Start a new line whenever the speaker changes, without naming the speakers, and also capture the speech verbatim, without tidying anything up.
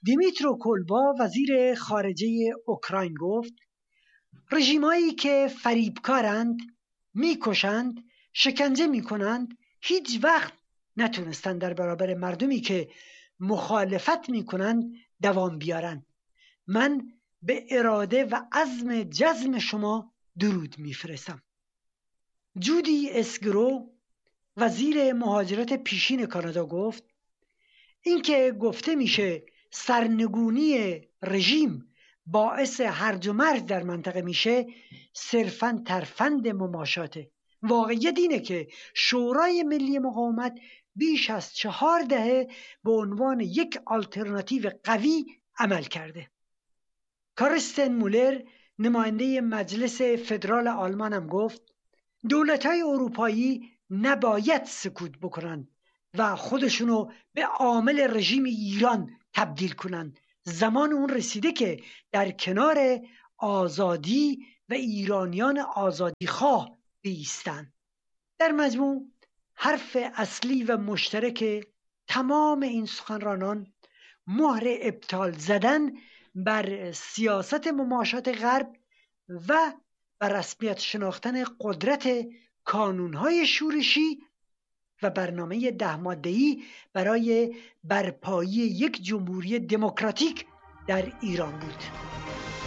دیمیترو کولبا وزیر خارجه اوکراین گفت رژیمایی که فریبکارند، میکشند، شکنجه میکنند، هیچ وقت نتونستند در برابر مردمی که مخالفت میکنند دوام بیارند. من به اراده و عزم جزم شما درود میفرستم. جودی اسگرو وزیر مهاجرت پیشین کانادا گفت اینکه گفته میشه سرنگونی رژیم باعث هرج و مرج در منطقه میشه صرفاً ترفند مماشاته. واقعیت اینه که شورای ملی مقاومت بیش از چهار دهه به عنوان یک آلترناتیو قوی عمل کرده. کارستن مولر نماینده مجلس فدرال آلمان هم گفت دولت‌های اروپایی نباید سکوت بکنن و خودشونو به عامل رژیم ایران تبدیل کنن. زمان اون رسیده که در کنار آزادی و ایرانیان آزادی خواه بایستن. در مجموع حرف اصلی و مشترک تمام این سخنرانان مهر ابطال زدن بر سیاست مماشات غرب و بر رسمیت شناختن قدرت کانونهای شورشی و برنامه ده ماده‌ای برای برپایی یک جمهوری دموکراتیک در ایران بود.